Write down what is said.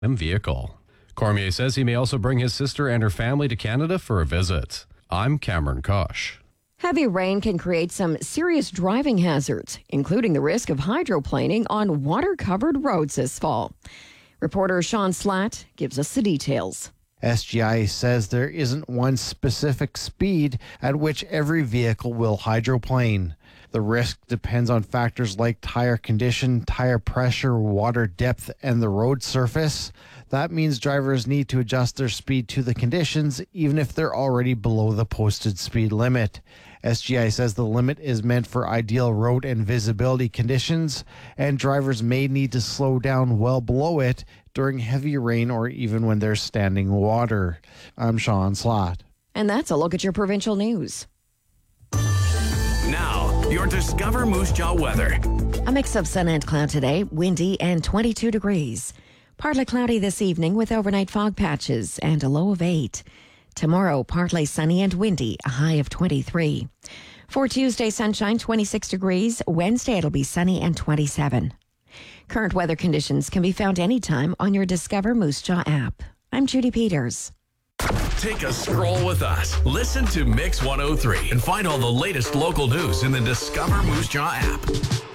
vehicle. Cormier says he may also bring his sister and her family to Canada for a visit. I'm Cameron Kosh. Heavy rain can create some serious driving hazards, including the risk of hydroplaning on water-covered roads this fall. Reporter Sean Slatt gives us the details. SGI says there isn't one specific speed at which every vehicle will hydroplane. The risk depends on factors like tire condition, tire pressure, water depth, and the road surface. That means drivers need to adjust their speed to the conditions, even if they're already below the posted speed limit. SGI says the limit is meant for ideal road and visibility conditions, and drivers may need to slow down well below it during heavy rain or even when there's standing water. I'm Sean Slatt. And that's a look at your provincial news. Now, your Discover Moose Jaw weather. A mix of sun and cloud today, windy and 22 degrees. Partly cloudy this evening with overnight fog patches and a low of 8. Tomorrow, partly sunny and windy, a high of 23. For Tuesday, sunshine, 26 degrees. Wednesday, it'll be sunny and 27. Current weather conditions can be found anytime on your Discover Moose Jaw app. I'm Judy Peters. Take a stroll with us. Listen to Mix 103 and find all the latest local news in the Discover Moose Jaw app.